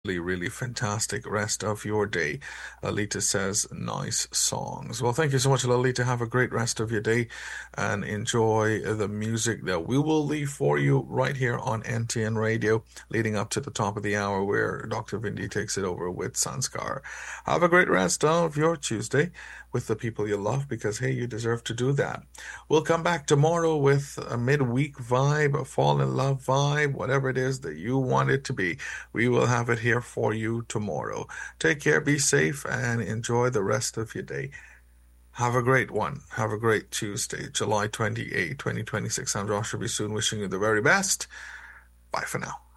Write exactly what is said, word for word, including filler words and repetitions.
Really, really fantastic rest of your day. Lalita says, nice songs. Well, thank you so much, Lalita. Have a great rest of your day and enjoy the music that we will leave for you right here on N T N Radio, leading up to the top of the hour where Doctor Vindi takes it over with Sanskar. Have a great rest of your Tuesday with the people you love because, hey, you deserve to do that. We'll come back tomorrow with a midweek vibe, a fall in love vibe, whatever it is that you want it to be. We will have it here for you tomorrow. Take care, be safe, and enjoy the rest of your day. Have a great one. Have a great Tuesday, July twenty-eighth, twenty twenty-six. I'm Joshua B. Soon, wishing you the very best. Bye for now.